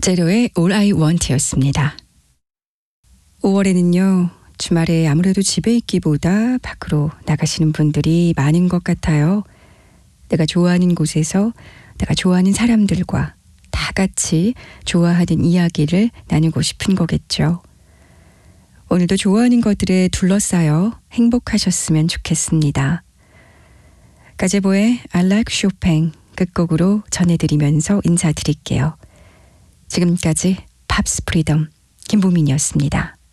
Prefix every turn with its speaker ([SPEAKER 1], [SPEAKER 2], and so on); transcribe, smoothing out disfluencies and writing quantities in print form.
[SPEAKER 1] 제로의 All I Want였습니다. 5월에는요. 주말에 아무래도 집에 있기보다 밖으로 나가시는 분들이 많은 것 같아요. 내가 좋아하는 곳에서 내가 좋아하는 사람들과 다 같이 좋아하는 이야기를 나누고 싶은 거겠죠. 오늘도 좋아하는 것들에 둘러싸여 행복하셨으면 좋겠습니다. 가제보의 I Like Chopin 끝곡으로 전해드리면서 인사드릴게요. 지금까지 팝스 프리덤 김보민이었습니다.